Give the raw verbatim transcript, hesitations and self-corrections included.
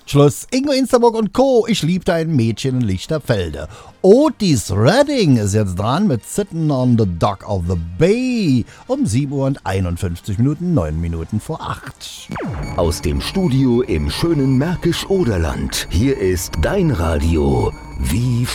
Schluss. Ingo Insterburg und Co. Ich liebte ein Mädchen in Lichterfelde. Otis Redding ist jetzt dran mit Sitting on the Dock of the Bay um sieben Uhr und einundfünfzig Minuten, neun Minuten vor acht. Aus dem Studio im schönen Märkisch-Oderland. Hier ist dein Radio. Wie